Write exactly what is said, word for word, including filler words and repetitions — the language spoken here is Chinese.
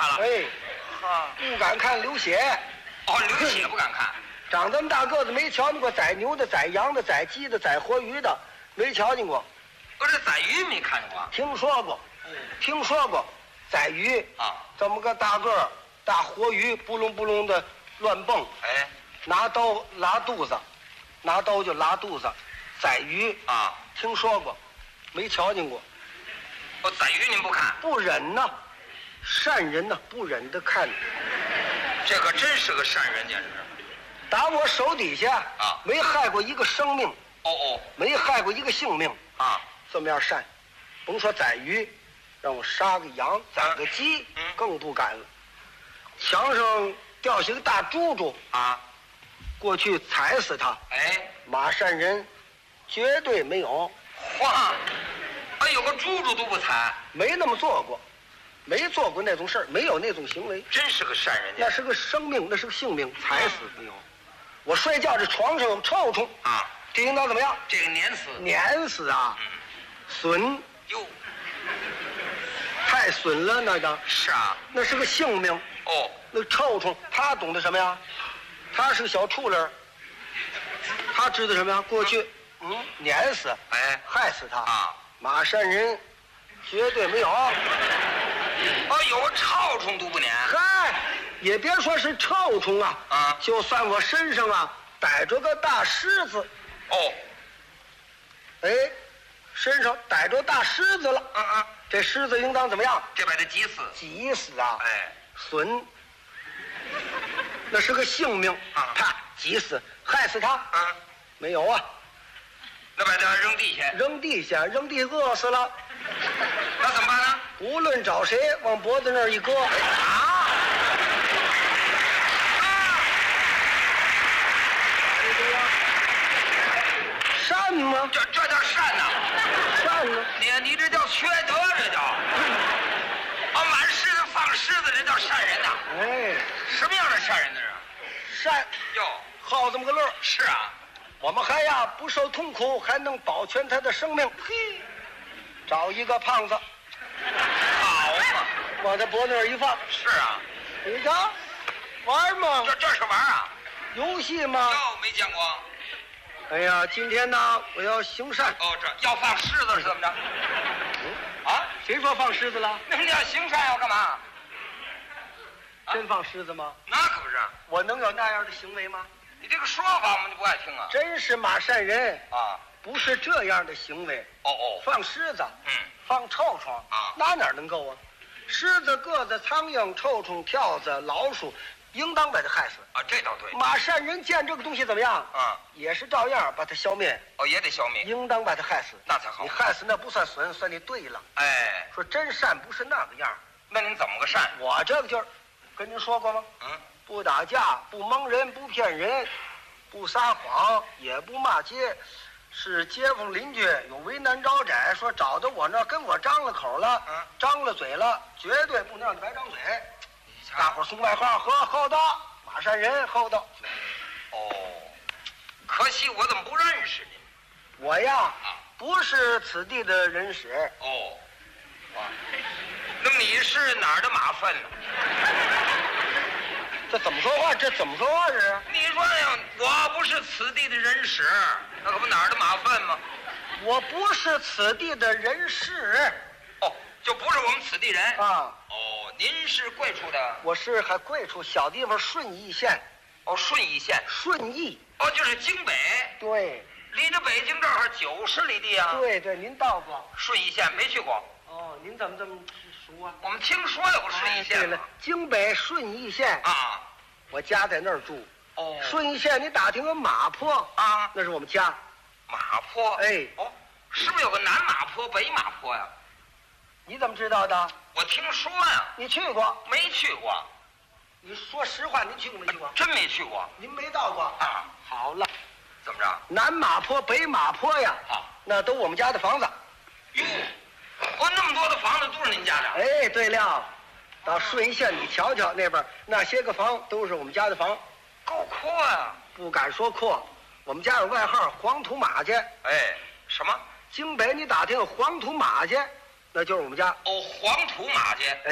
看了。 哎， 啊， 不敢看流血。 哦，流血不敢看。 长这么大个子没瞧见过宰牛的、宰羊的、宰鸡的、宰活鱼的，没瞧见过。 我这宰鱼没看见过。 听说过，听说过，宰鱼啊， 这么个大个儿大活鱼，不隆不隆的乱蹦， 哎， 拿刀拉肚子，拿刀就拉肚子，宰鱼啊， 听说过，没瞧见过。 哦，宰鱼您不看？ 不忍呐，善人呐，不忍的看。 这可真是个善人，简直。 打我手底下啊， 没害过一个生命， 哦哦， 没害过一个性命啊， 这么样善，甭说宰鱼，让我杀个羊、宰个鸡， 嗯， 更不敢了。墙上掉下个大猪猪啊， 过去踩死他， 哎， 马善人绝对没有， 哗，哎，有个猪猪都不踩， 没那么做过，没做过那种事儿，没有那种行为， 真是个善人家。 那是个生命，那是个性命，踩死没有。我睡觉这床上有臭虫啊， 叮当怎么样？ 这个碾死， 碾死啊！ 嗯， 损， 哟， 太损了那个。 是啊， 那是个性命。 哦， 那臭虫他懂得什么呀？他是个小畜人，他知道什么呀？过去，嗯，碾死， 哎， 害死他啊！ 马善人绝对没有。 哦，有个臭虫都不撵。 嗨，也别说是臭虫啊， 啊， 就算我身上啊逮着个大虱子， 哦， 哎，身上逮着大虱子了， 嗯嗯， 这虱子应当怎么样？ 这把他急死。 急死啊！ 哎， 损，那是个性命啊！ 啪，急死，害死他？ 嗯， 没有啊， 那把他扔地下， 扔地下，扔地饿死了。 那怎么办呢？ 无论找谁，往脖子那儿一搁， 啊！ 善吗？ 这这叫善呐！ 善呢？ 你你这叫缺德，这叫啊！满狮子放狮子，这叫善人呐！ 哎， 什么样的善人呢？ 善哟， 好这么个乐。 是啊， 我们还呀不受痛苦，还能保全他的生命。嘿，找一个胖子， 好嘛！ 往他脖子那儿一放。 是啊， 你瞧，玩吗？ 这这是玩啊？ 游戏吗？ 哟，没见过。 哎呀，今天呢，我要行善。 哦，这要放狮子是怎么着？啊？ 谁说放狮子了？ 那你要行善要干嘛？ 真放狮子吗？ 那可不是。 我能有那样的行为吗？ 你这个说法我们就不爱听啊。 真是马善人啊， 不是这样的行为。 哦哦， 放狮子， 嗯， 放臭虫啊， 那哪能够啊？狮子、鸽子、苍蝇、臭虫、跳蚤、老鼠，应当把它害死。 啊，这倒对。 马善人见这个东西怎么样？ 啊， 也是照样把它消灭。 哦，也得消灭。 应当把它害死， 那才好。 你害死那不算损，算你对了。 哎， 说真善不是那个样。 那您怎么个善？ 我这个就是跟您说过吗？ 嗯， 不打架，不蒙人，不骗人，不撒谎，也不骂街。是街坊邻居有为难招窄，说找到我那儿跟我张了口了， 嗯， 张了嘴了，绝对不能让你白张嘴。 你瞧大伙儿送外号，呵，厚道，马善人厚道。 哦，可惜我怎么不认识您？ 我呀， 啊， 不是此地的人使。 哦，啊，那么你是哪儿的马粪呢？ 这怎么说话？这怎么说话这是？ 你说呀，我不是此地的人使，那可不哪儿的马粪吗？ 我不是此地的人士。 哦，就不是我们此地人啊。 哦，您是贵处的？ 我是还贵处小地方顺义县。 哦，顺义县。 顺义。 哦，就是京北。 对。 离着北京正好九十里地啊。 对对，您到过顺义县没去过。 哦，您怎么这么熟啊？ 我们听说有个顺义县。 对了，京北顺义县啊， 我家在那儿住。 哦， 顺义县你打听个马坡啊， 那是我们家。 马坡。 哎， 哦，是不是有个南马坡、北马坡呀？ 你怎么知道的？ 我听说呀。 你去过？ 没去过。 你说实话，您去过没去过？ 真没去过。 您没到过啊？ 好了， 怎么着？ 南马坡、北马坡呀， 啊， 那都我们家的房子。 哟，哦，那么多的房子都是您家的？ 哎，对了，到顺义县你瞧瞧，那边那些个房都是我们家的房。 够阔呀！ 不敢说阔，我们家有外号黄土马家。 哎，什么？ 京北你打听黄土马家，那就是我们家。 哦，黄土马家。